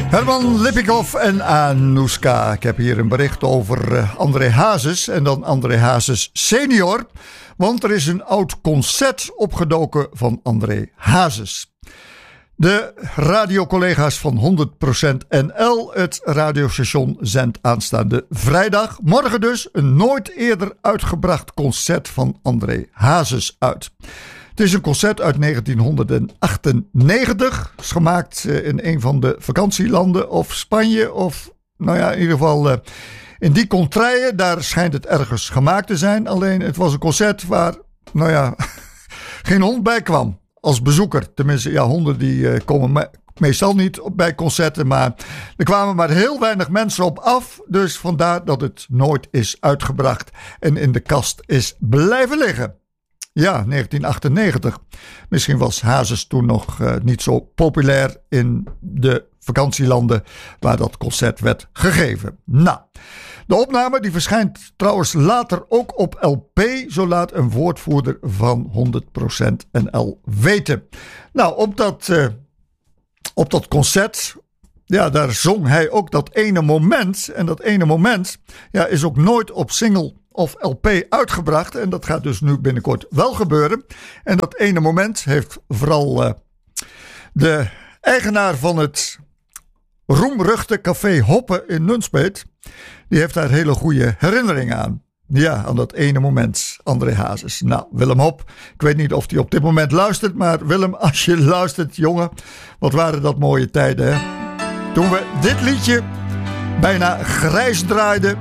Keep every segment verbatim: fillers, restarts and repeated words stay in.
Herman Lipikov en Anouska. Ik heb hier een bericht over uh, André Hazes en dan André Hazes senior. Want er is een oud concert opgedoken van André Hazes. De radiocollega's van honderd procent N L, het radiostation, zendt aanstaande vrijdag, morgen dus, een nooit eerder uitgebracht concert van André Hazes uit. Het is een concert uit negentien achtennegentig. Het is gemaakt in een van de vakantielanden of Spanje of nou ja, in ieder geval uh, in die contraien. Daar schijnt het ergens gemaakt te zijn. Alleen het was een concert waar nou ja, geen hond bij kwam als bezoeker. Tenminste, ja, honden die uh, komen me- meestal niet bij concerten. Maar er kwamen maar heel weinig mensen op af. Dus vandaar dat het nooit is uitgebracht en in de kast is blijven liggen. Ja, negentien achtennegentig. Misschien was Hazes toen nog uh, niet zo populair in de vakantielanden waar dat concert werd gegeven. Nou, de opname die verschijnt trouwens later ook op L P, zo laat een woordvoerder van honderd procent N L weten. Nou, op dat, uh, op dat concert, ja, daar zong hij ook dat ene moment. En dat ene moment ja, is ook nooit op single of L P uitgebracht. En dat gaat dus nu binnenkort wel gebeuren. En dat ene moment heeft vooral uh, de eigenaar van het roemruchte café Hoppe in Nunspeet. Die heeft daar hele goede herinneringen aan. Ja, aan dat ene moment, André Hazes. Nou, Willem Hop, ik weet niet of hij op dit moment luistert. Maar Willem, als je luistert, jongen, wat waren dat mooie tijden, hè? Toen we dit liedje bijna grijs draaiden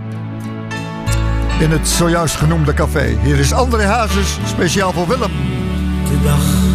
in het zojuist genoemde café. Hier is André Hazes, speciaal voor Willem. De dag